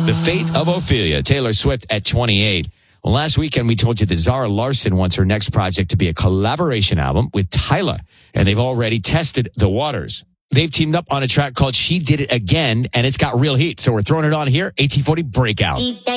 The fate of Ophelia, Taylor Swift at 28. Well, last weekend we told you that Zara Larsson wants her next project to be a collaboration album with Tyla, and they've already tested the waters. They've teamed up on a track called She Did It Again, and it's got real heat, so we're throwing it on here. 1840 Breakout.